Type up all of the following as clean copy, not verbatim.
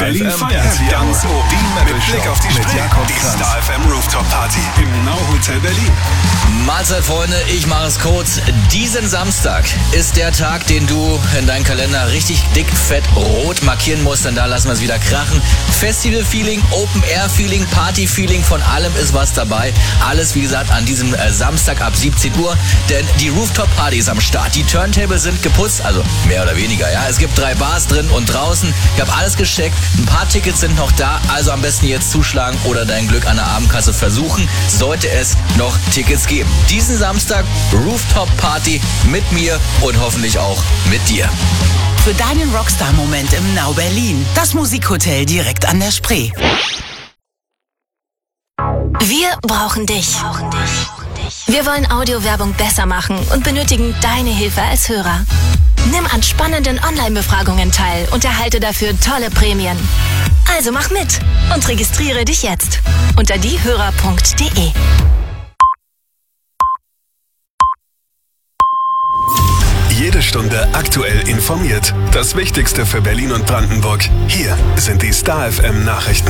Berlin feiert ganz oben mit Blick auf die Spree. Die Star FM Rooftop Party im Now Hotel Berlin. Mahlzeit, Freunde, ich mache es kurz. Diesen Samstag ist der Tag, den du in deinen Kalender richtig dick, fett, rot markieren musst, denn da lassen wir es wieder krachen. Festival-Feeling, Open-Air-Feeling, Party-Feeling, von allem ist was dabei. Alles, wie gesagt, an diesem Samstag ab 17 Uhr, denn die Rooftop-Party ist am Start. Die Turntables sind geputzt, also mehr oder weniger, ja. Es gibt 3 Bars drin und draußen. Ich habe alles gecheckt, ein paar Tickets sind noch da, also am besten jetzt zuschlagen oder dein Glück an der Abendkasse versuchen, sollte es noch Tickets geben. Diesen Samstag Rooftop-Party mit mir und hoffentlich auch mit dir. Für deinen Rockstar-Moment im Now Berlin. Das Musikhotel direkt an der Spree. Wir brauchen dich. Wir wollen Audiowerbung besser machen und benötigen deine Hilfe als Hörer. Nimm an spannenden Online-Befragungen teil und erhalte dafür tolle Prämien. Also mach mit und registriere dich jetzt unter diehörer.de. Jede Stunde aktuell informiert. Das Wichtigste für Berlin und Brandenburg. Hier sind die Star FM Nachrichten.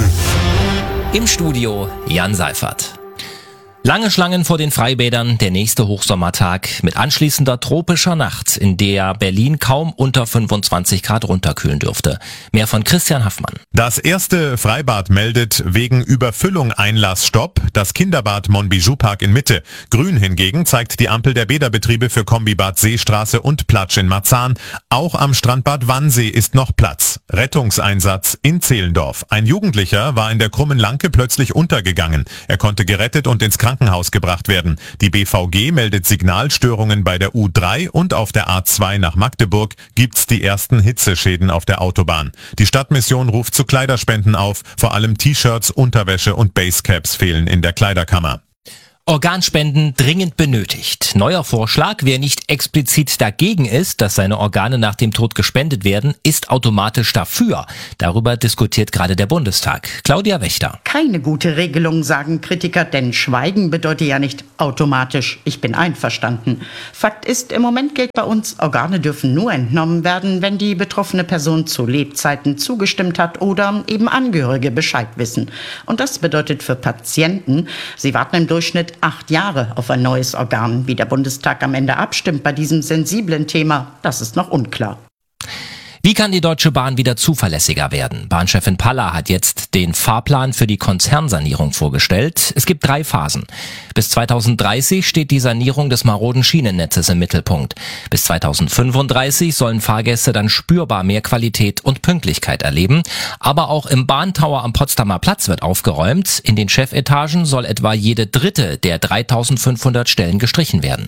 Im Studio Jan Seifert. Lange Schlangen vor den Freibädern, der nächste Hochsommertag mit anschließender tropischer Nacht, in der Berlin kaum unter 25 Grad runterkühlen dürfte. Mehr von Christian Haffmann. Das erste Freibad meldet wegen Überfüllung Einlassstopp, das Kinderbad Monbijou Park in Mitte. Grün hingegen zeigt die Ampel der Bäderbetriebe für Kombibad Seestraße und Platsch in Marzahn. Auch am Strandbad Wannsee ist noch Platz. Rettungseinsatz in Zehlendorf. Ein Jugendlicher war in der Krummen Lanke plötzlich untergegangen. Er konnte gerettet und ins Krankenhaus gebracht werden. Die BVG meldet Signalstörungen bei der U3 und auf der A2 nach Magdeburg gibt's die ersten Hitzeschäden auf der Autobahn. Die Stadtmission ruft zu Kleiderspenden auf. Vor allem T-Shirts, Unterwäsche und Basecaps fehlen in der Kleiderkammer. Organspenden dringend benötigt. Neuer Vorschlag: Wer nicht explizit dagegen ist, dass seine Organe nach dem Tod gespendet werden, ist automatisch dafür. Darüber diskutiert gerade der Bundestag. Claudia Wächter. Keine gute Regelung, sagen Kritiker, denn Schweigen bedeutet ja nicht automatisch, ich bin einverstanden. Fakt ist, im Moment gilt bei uns, Organe dürfen nur entnommen werden, wenn die betroffene Person zu Lebzeiten zugestimmt hat oder eben Angehörige Bescheid wissen. Und das bedeutet für Patienten, sie warten im Durchschnitt 8 Jahre auf ein neues Organ. Wie der Bundestag am Ende abstimmt bei diesem sensiblen Thema, das ist noch unklar. Wie kann die Deutsche Bahn wieder zuverlässiger werden? Bahnchefin Palla hat jetzt den Fahrplan für die Konzernsanierung vorgestellt. Es gibt 3 Phasen. Bis 2030 steht die Sanierung des maroden Schienennetzes im Mittelpunkt. Bis 2035 sollen Fahrgäste dann spürbar mehr Qualität und Pünktlichkeit erleben. Aber auch im Bahntower am Potsdamer Platz wird aufgeräumt. In den Chefetagen soll etwa jede dritte der 3500 Stellen gestrichen werden.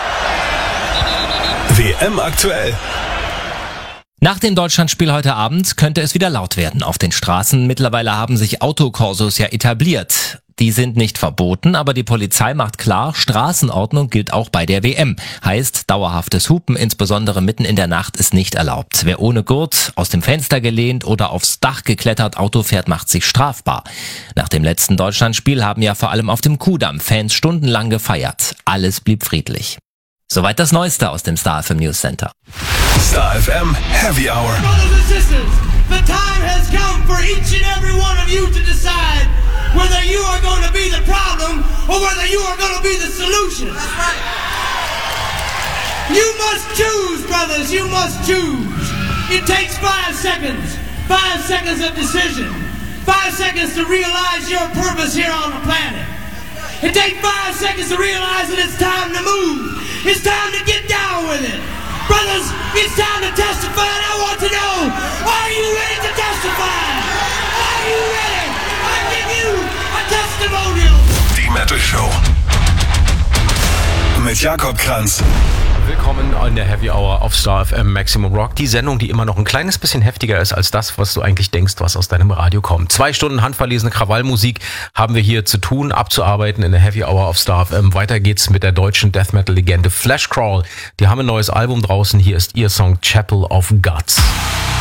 WM aktuell. Nach dem Deutschlandspiel heute Abend könnte es wieder laut werden auf den Straßen. Mittlerweile haben sich Autokorsos ja etabliert. Die sind nicht verboten, aber die Polizei macht klar, Straßenordnung gilt auch bei der WM. Heißt, dauerhaftes Hupen, insbesondere mitten in der Nacht, ist nicht erlaubt. Wer ohne Gurt, aus dem Fenster gelehnt oder aufs Dach geklettert Auto fährt, macht sich strafbar. Nach dem letzten Deutschlandspiel haben ja vor allem auf dem Kudamm Fans stundenlang gefeiert. Alles blieb friedlich. Soweit das Neueste aus dem Star FM News Center. Star FM Heavy Hour. Brothers and sisters, the time has come for each and every one of you to decide whether you are going to be the problem or whether you are going to be the solution. That's right. You must choose, brothers, you must choose. It takes 5 seconds. 5 seconds of decision. 5 seconds to realize your purpose here on the planet. It takes 5 seconds to realize that it's time to move. It's time to get down with it. Brothers, it's time to testify, and I want to know, are you ready to testify? Are you ready? I give you a testimonial. Die Metal Show. Mit Jakob Kranz. Willkommen in der Heavy Hour auf Star FM Maximum Rock. Die Sendung, die immer noch ein kleines bisschen heftiger ist als das, was du eigentlich denkst, was aus deinem Radio kommt. 2 Stunden handverlesene Krawallmusik haben wir hier zu tun, abzuarbeiten in der Heavy Hour auf Star FM. Weiter geht's mit der deutschen Death Metal Legende Fleshcrawl. Die haben ein neues Album draußen. Hier ist ihr Song Chapel of Gods.